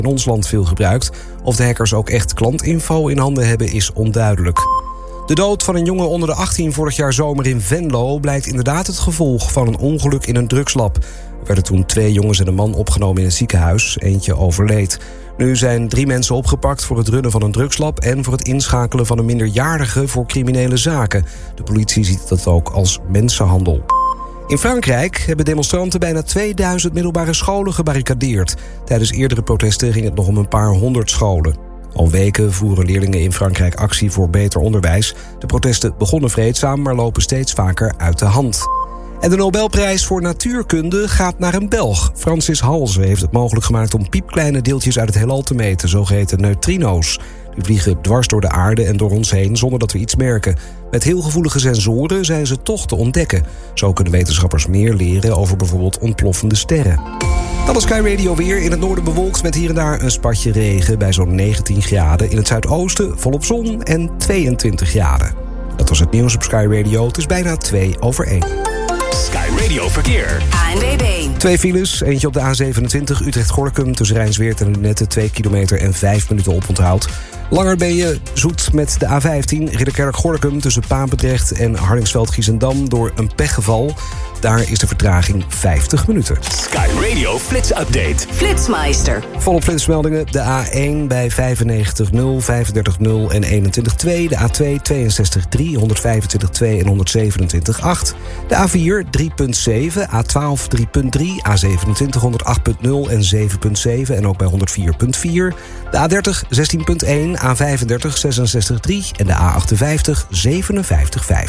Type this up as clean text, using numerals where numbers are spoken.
in ons land veel gebruikt. Of de hackers ook echt klantinfo in handen hebben is onduidelijk. De dood van een jongen onder de 18 vorig jaar zomer in Venlo blijkt inderdaad het gevolg van een ongeluk in een drugslab. Er werden toen 2 jongens en een man opgenomen in het ziekenhuis. Eentje overleed. Nu zijn 3 mensen opgepakt voor het runnen van een drugslab en voor het inschakelen van een minderjarige voor criminele zaken. De politie ziet dat ook als mensenhandel. In Frankrijk hebben demonstranten bijna 2000 middelbare scholen gebarricadeerd. Tijdens eerdere protesten ging het nog om een paar 100 scholen. Al weken voeren leerlingen in Frankrijk actie voor beter onderwijs. De protesten begonnen vreedzaam, maar lopen steeds vaker uit de hand. En de Nobelprijs voor natuurkunde gaat naar een Belg. Francis Halse heeft het mogelijk gemaakt om piepkleine deeltjes uit het heelal te meten, zogeheten neutrino's. Die vliegen dwars door de aarde en door ons heen zonder dat we iets merken. Met heel gevoelige sensoren zijn ze toch te ontdekken. Zo kunnen wetenschappers meer leren over bijvoorbeeld ontploffende sterren. Dan is Sky Radio weer. In het noorden bewolkt met hier en daar een spatje regen bij zo'n 19 graden. In het zuidoosten volop zon en 22 graden. Dat was het nieuws op Sky Radio. Het is bijna 2:01. Sky Radio Verkeer. ANWB. 2 files, eentje op de A27 Utrecht-Gorinchem tussen Rijnsweert en Lunette, 2 kilometer en 5 minuten oponthoud. Langer ben je zoet met de A15 Ridderkerk-Gorinchem tussen Papendrecht en Hardingsveld-Giessendam door een pechgeval. Daar is de vertraging 50 minuten. Sky Radio Flitsupdate. Flitsmeister. Volop flitsmeldingen. De A1 bij 95.0, 35.0 en 21.2. De A2 62.3, 125.2 en 127.8. De A4 3.7, A12 3.3, A27 108.0 en 7.7 en ook bij 104.4. De A30 16.1, A35 66.3 en de A58 57.5.